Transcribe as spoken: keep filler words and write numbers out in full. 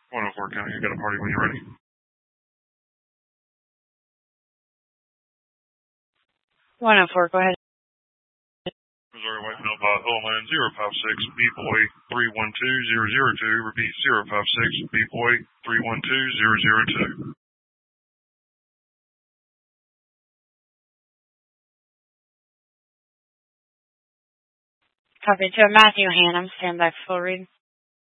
one oh four County, you got a party when you're ready. one oh four, go ahead. Missouri White Male by Homeland zero five six, B-Boy three one two zero zero two, repeat zero five six, B-Boy three one two zero zero two. Copy to Matthew Hannum, stand by for full read.